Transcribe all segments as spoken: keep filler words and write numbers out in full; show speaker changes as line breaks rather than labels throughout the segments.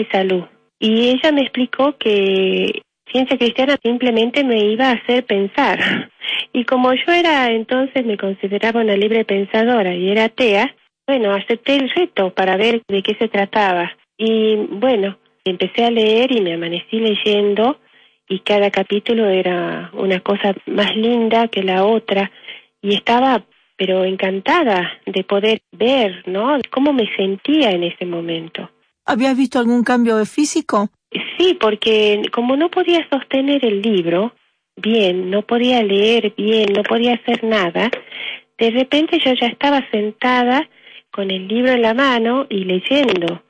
y Salud. Y ella me explicó que ciencia cristiana simplemente me iba a hacer pensar. Y como yo era entonces, me consideraba una libre pensadora y era atea, bueno, acepté el reto para ver de qué se trataba. Y bueno, empecé a leer y me amanecí leyendo y cada capítulo era una cosa más linda que la otra. Y estaba, pero encantada de poder ver, ¿no?, cómo me sentía en ese momento.
¿Habías visto algún cambio físico?
Sí, porque como no podía sostener el libro bien, no podía leer bien, no podía hacer nada, de repente yo ya estaba sentada con el libro en la mano y leyendo.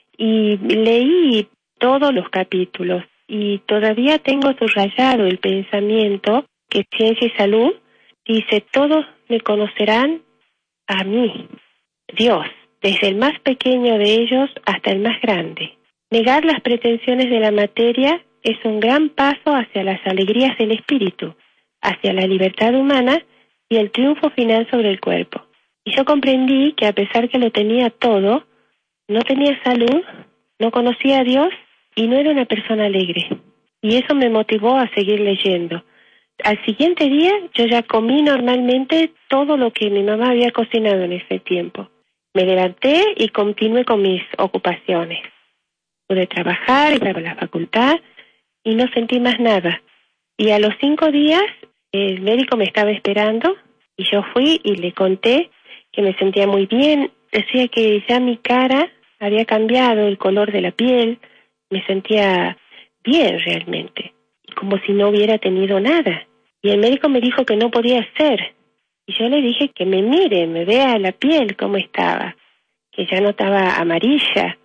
Y leí todos los capítulos y todavía tengo subrayado el pensamiento que Ciencia y Salud dice: todos me conocerán a mí, Dios, desde el más pequeño de ellos hasta el más grande. Negar las pretensiones de la materia es un gran paso hacia las alegrías del espíritu, hacia la libertad humana y el triunfo final sobre el cuerpo. Y yo comprendí que a pesar que lo tenía todo, no tenía salud, no conocía a Dios y no era una persona alegre. Y eso me motivó a seguir leyendo. Al siguiente día yo ya comí normalmente todo lo que mi mamá había cocinado en ese tiempo. Me levanté y continué con mis ocupaciones. Pude trabajar, ir a la facultad y no sentí más nada. Y a los cinco días el médico me estaba esperando y yo fui y le conté que me sentía muy bien. Decía que ya mi cara había cambiado, el color de la piel, me sentía bien realmente, como si no hubiera tenido nada. Y el médico me dijo que no podía ser. Y yo le dije que me mire, me vea la piel cómo estaba, que ya no estaba amarilla.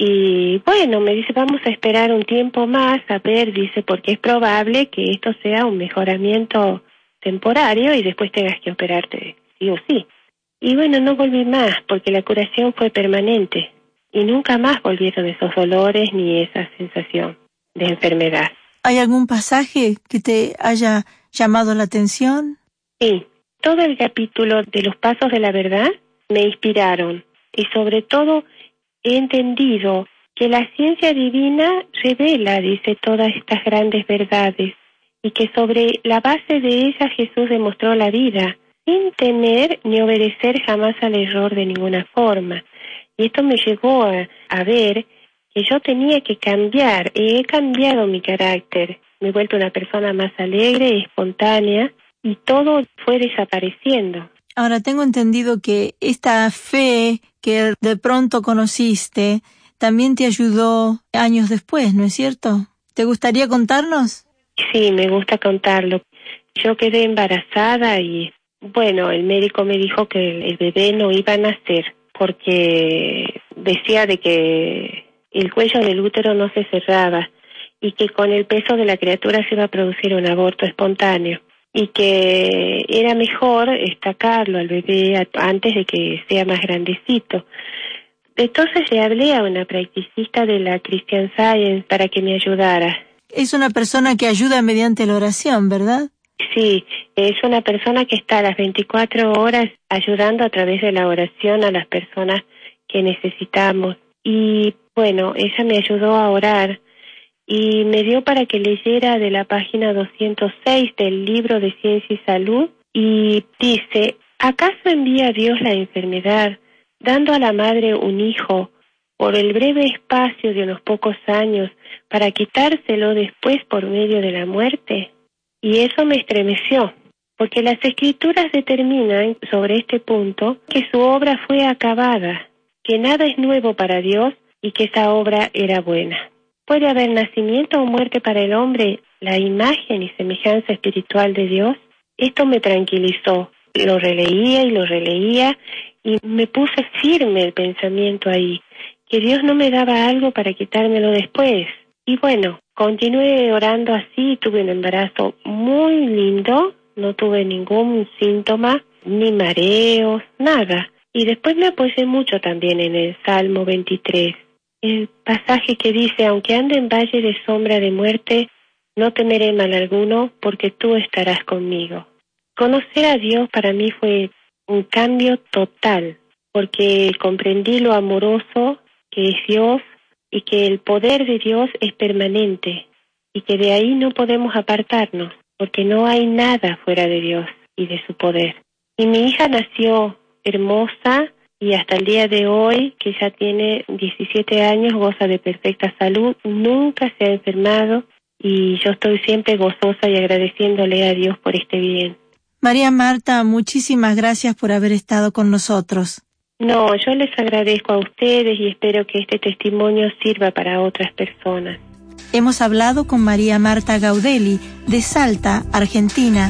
Y bueno, me dice, vamos a esperar un tiempo más, a ver, dice, porque es probable que esto sea un mejoramiento temporario y después tengas que operarte, sí o sí. Y bueno, no volví más, porque la curación fue permanente. Y nunca más volvieron esos dolores ni esa sensación de enfermedad.
¿Hay algún pasaje que te haya llamado la atención?
Sí, todo el capítulo de los pasos de la verdad me inspiraron. Y sobre todo he entendido que la ciencia divina revela, dice, todas estas grandes verdades y que sobre la base de ellas Jesús demostró la vida, sin temer ni obedecer jamás al error de ninguna forma. Y esto me llevó a, a ver que yo tenía que cambiar, y he cambiado mi carácter. Me he vuelto una persona más alegre, espontánea, y todo fue desapareciendo.
Ahora tengo entendido que esta fe que de pronto conociste también te ayudó años después, ¿no es cierto? ¿Te gustaría contarnos?
Sí, me gusta contarlo. Yo quedé embarazada y, bueno, el médico me dijo que el bebé no iba a nacer porque decía de que el cuello del útero no se cerraba y que con el peso de la criatura se iba a producir un aborto espontáneo y que era mejor estacarlo al bebé antes de que sea más grandecito. Entonces le hablé a una practicista de la Christian Science para que me ayudara.
Es una persona que ayuda mediante la oración, ¿verdad?
Sí, es una persona que está a las veinticuatro horas ayudando a través de la oración a las personas que necesitamos. Y bueno, ella me ayudó a orar y me dio para que leyera de la página doscientos seis del libro de Ciencia y Salud y dice: ¿acaso envía Dios la enfermedad dando a la madre un hijo por el breve espacio de unos pocos años para quitárselo después por medio de la muerte? Y eso me estremeció, porque las Escrituras determinan sobre este punto que su obra fue acabada, que nada es nuevo para Dios y que esa obra era buena. ¿Puede haber nacimiento o muerte para el hombre, la imagen y semejanza espiritual de Dios? Esto me tranquilizó. Lo releía y lo releía y me puse firme el pensamiento ahí, que Dios no me daba algo para quitármelo después. Y bueno, continué orando así, tuve un embarazo muy lindo, no tuve ningún síntoma, ni mareos, nada. Y después me apoyé mucho también en el Salmo veintitrés. El pasaje que dice: aunque ande en valle de sombra de muerte, no temeré mal alguno, porque tú estarás conmigo. Conocer a Dios para mí fue un cambio total, porque comprendí lo amoroso que es Dios y que el poder de Dios es permanente y que de ahí no podemos apartarnos, porque no hay nada fuera de Dios y de su poder. Y mi hija nació hermosa y hasta el día de hoy, que ya tiene diecisiete años, goza de perfecta salud, nunca se ha enfermado y yo estoy siempre gozosa y agradeciéndole a Dios por este bien.
María Marta, muchísimas gracias por haber estado con nosotros.
No, yo les agradezco a ustedes y espero que este testimonio sirva para otras personas.
Hemos hablado con María Marta Gaudelli, de Salta, Argentina.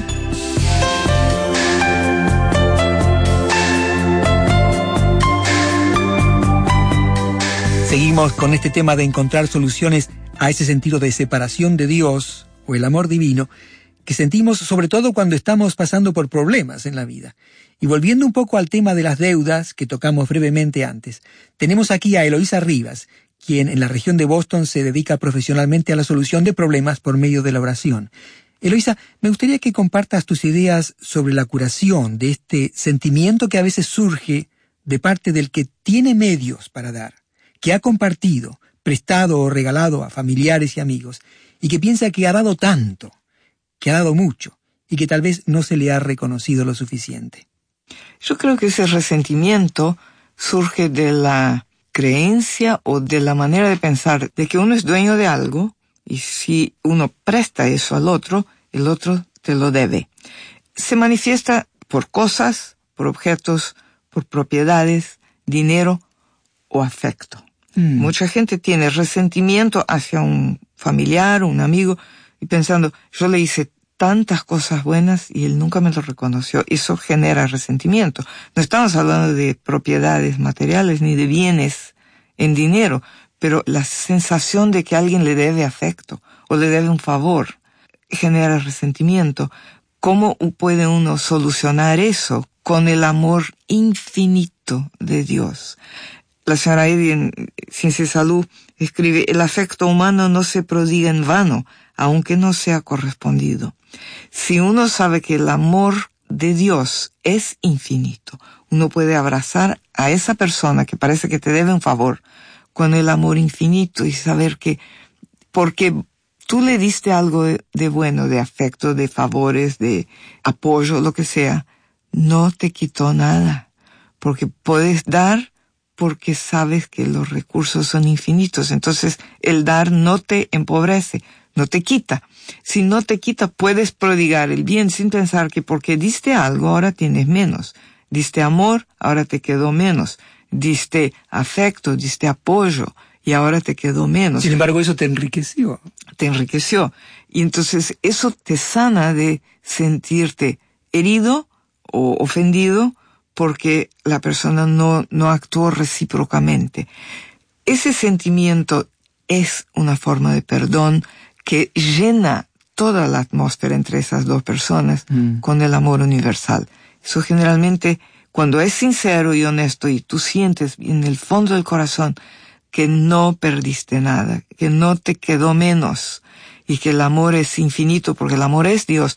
Seguimos con este tema de encontrar soluciones a ese sentido de separación de Dios o el amor divino que sentimos sobre todo cuando estamos pasando por problemas en la vida. Y volviendo un poco al tema de las deudas que tocamos brevemente antes, tenemos aquí a Eloísa Rivas, quien en la región de Boston se dedica profesionalmente a la solución de problemas por medio de la oración. Eloísa, me gustaría que compartas tus ideas sobre la curación de este sentimiento que a veces surge de parte del que tiene medios para dar, que ha compartido, prestado o regalado a familiares y amigos, y que piensa que ha dado tanto, que ha dado mucho, y que tal vez no se le ha reconocido lo suficiente.
Yo creo que ese resentimiento surge de la creencia o de la manera de pensar de que uno es dueño de algo, y si uno presta eso al otro, el otro te lo debe. Se manifiesta por cosas, por objetos, por propiedades, dinero o afecto. Mm. Mucha gente tiene resentimiento hacia un familiar, un amigo, y pensando, yo le hice tantas cosas buenas y él nunca me lo reconoció. Eso genera resentimiento. No estamos hablando de propiedades materiales ni de bienes en dinero, pero la sensación de que alguien le debe afecto o le debe un favor genera resentimiento. ¿Cómo puede uno solucionar eso? Con el amor infinito de Dios. La señora Eddy en Ciencia y Salud escribe, el afecto humano no se prodiga en vano, aunque no sea correspondido. Si uno sabe que el amor de Dios es infinito, uno puede abrazar a esa persona que parece que te debe un favor con el amor infinito y saber que porque tú le diste algo de, de bueno, de afecto, de favores, de apoyo, lo que sea, no te quitó nada, porque puedes dar porque sabes que los recursos son infinitos. Entonces, el dar no te empobrece, no te quita. Si no te quita, puedes prodigar el bien sin pensar que porque diste algo, ahora tienes menos. Diste amor, ahora te quedó menos. Diste afecto, diste apoyo, y ahora te quedó menos.
Sin embargo, eso te enriqueció.
Te enriqueció. Y entonces, eso te sana de sentirte herido o ofendido, porque la persona no, no actuó recíprocamente. Ese sentimiento es una forma de perdón que llena toda la atmósfera entre esas dos personas mm. con el amor universal. Eso generalmente, cuando es sincero y honesto y tú sientes en el fondo del corazón que no perdiste nada, que no te quedó menos y que el amor es infinito porque el amor es Dios,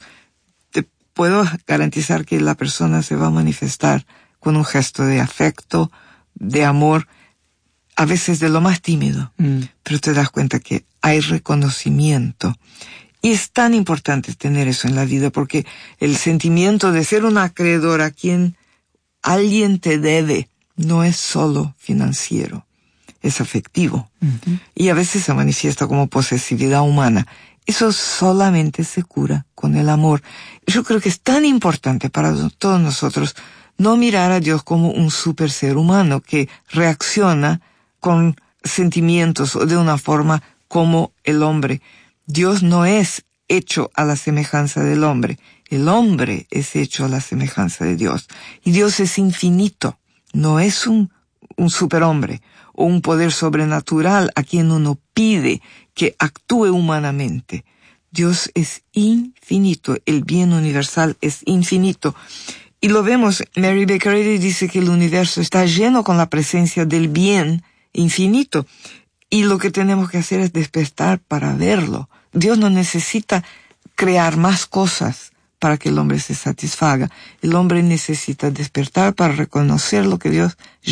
puedo garantizar que la persona se va a manifestar con un gesto de afecto, de amor, a veces de lo más tímido, mm. pero te das cuenta que hay reconocimiento. Y es tan importante tener eso en la vida, porque el sentimiento de ser un acreedor a quien alguien te debe no es solo financiero, es afectivo. Mm-hmm. Y a veces se manifiesta como posesividad humana. Eso solamente se cura con el amor. Yo creo que es tan importante para todos nosotros no mirar a Dios como un super ser humano que reacciona con sentimientos o de una forma como el hombre. Dios no es hecho a la semejanza del hombre. El hombre es hecho a la semejanza de Dios. Y Dios es infinito. No es un, un superhombre o un poder sobrenatural a quien uno pide que actúe humanamente. Dios es infinito, el bien universal es infinito. Y lo vemos, Mary Baker Eddy dice que el universo está lleno con la presencia del bien infinito. Y lo que tenemos que hacer es despertar para verlo. Dios no necesita crear más cosas para que el hombre se satisfaga. El hombre necesita despertar para reconocer lo que Dios ya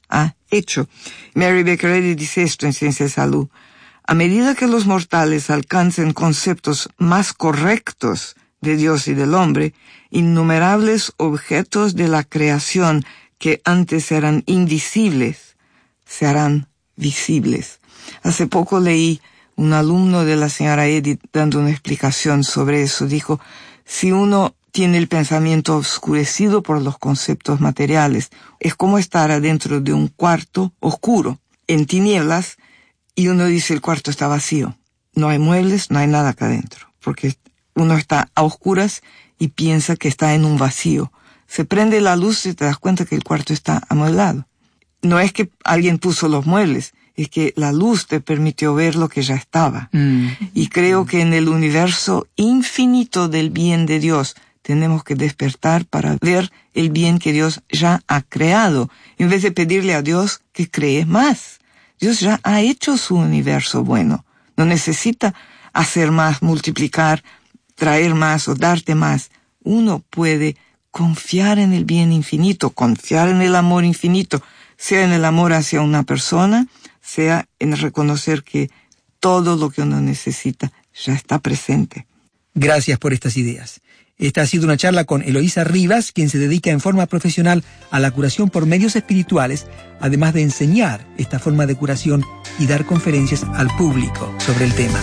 ha hecho. Mary Baker Eddy dice esto en Ciencia y Salud. A medida que los mortales alcancen conceptos más correctos de Dios y del hombre, innumerables objetos de la creación que antes eran invisibles se harán visibles. Hace poco leí un alumno de la señora Eddy dando una explicación sobre eso. Dijo, si uno tiene el pensamiento oscurecido por los conceptos materiales, es como estar adentro de un cuarto oscuro, en tinieblas, y uno dice el cuarto está vacío. No hay muebles, no hay nada acá adentro, porque uno está a oscuras y piensa que está en un vacío. Se prende la luz y te das cuenta que el cuarto está amueblado. No es que alguien puso los muebles, es que la luz te permitió ver lo que ya estaba. Mm. Y creo que en el universo infinito del bien de Dios tenemos que despertar para ver el bien que Dios ya ha creado, en vez de pedirle a Dios que cree más. Dios ya ha hecho su universo bueno. No necesita hacer más, multiplicar, traer más o darte más. Uno puede confiar en el bien infinito, confiar en el amor infinito, sea en el amor hacia una persona, sea en reconocer que todo lo que uno necesita ya está presente.
Gracias por estas ideas. Esta ha sido una charla con Eloísa Rivas, quien se dedica en forma profesional a la curación por medios espirituales, además de enseñar esta forma de curación y dar conferencias al público sobre el tema.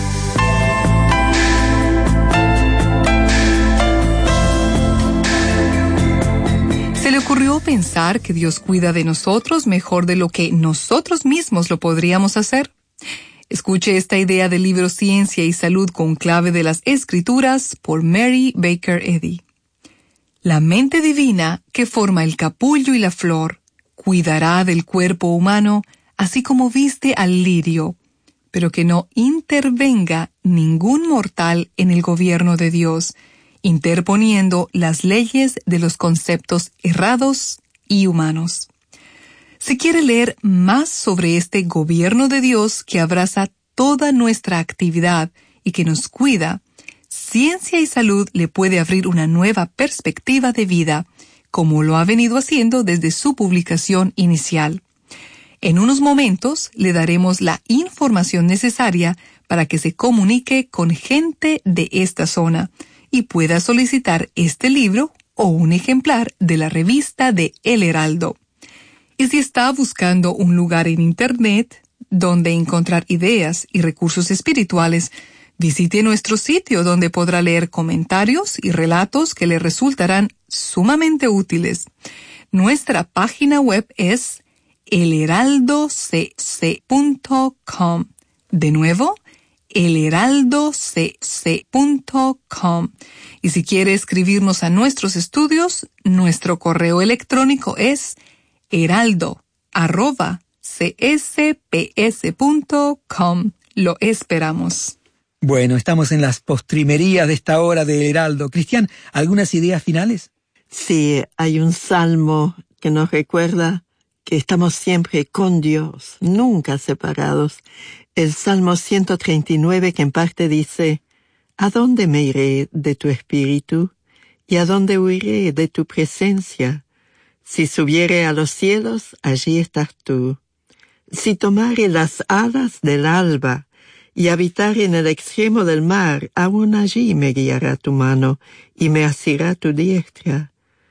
¿Se le ocurrió pensar que Dios cuida de nosotros mejor de lo que nosotros mismos lo podríamos hacer? Escuche esta idea del libro Ciencia y Salud con clave de las Escrituras por Mary Baker Eddy. La mente divina que forma el capullo y la flor cuidará del cuerpo humano así como viste al lirio, pero que no intervenga ningún mortal en el gobierno de Dios, interponiendo las leyes de los conceptos errados y humanos. Si quiere leer más sobre este gobierno de Dios que abraza toda nuestra actividad y que nos cuida, Ciencia y Salud le puede abrir una nueva perspectiva de vida, como lo ha venido haciendo desde su publicación inicial. En unos momentos le daremos la información necesaria para que se comunique con gente de esta zona y pueda solicitar este libro o un ejemplar de la revista de El Heraldo. Y si está buscando un lugar en Internet donde encontrar ideas y recursos espirituales, visite nuestro sitio donde podrá leer comentarios y relatos que le resultarán sumamente útiles. Nuestra página web es el heraldo c c punto com. De nuevo, el heraldo c c punto com. Y si quiere escribirnos a nuestros estudios, nuestro correo electrónico es heraldo arroba c s p s punto com. Lo esperamos.
Bueno, estamos en las postrimerías de esta hora de Heraldo. Cristian, ¿algunas ideas finales?
Sí, hay un salmo que nos recuerda que estamos siempre con Dios, nunca separados. El Salmo ciento treinta y nueve, que en parte dice, ¿a dónde me iré de tu espíritu? ¿Y a dónde huiré de tu presencia? Si subiere a los cielos, allí estás tú. Si tomare las alas del alba y habitar en el extremo del mar, aún allí me guiará tu mano y me asirá tu diestra.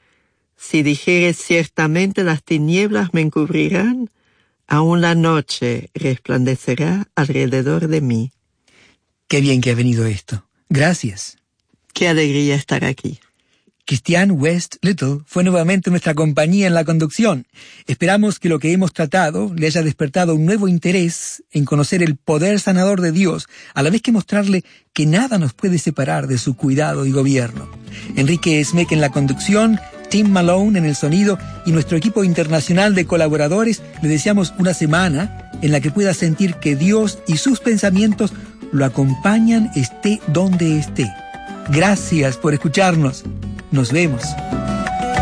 Si dijere ciertamente las tinieblas me encubrirán, aún la noche resplandecerá alrededor de mí.
Qué bien que ha venido esto. Gracias.
Qué alegría estar aquí.
Christiane West Little fue nuevamente nuestra compañía en la conducción. Esperamos que lo que hemos tratado le haya despertado un nuevo interés en conocer el poder sanador de Dios, a la vez que mostrarle que nada nos puede separar de su cuidado y gobierno. Enrique Smeck en la conducción, Tim Malone en el sonido y nuestro equipo internacional de colaboradores le deseamos una semana en la que pueda sentir que Dios y sus pensamientos lo acompañan esté donde esté. Gracias por escucharnos. Nos vemos.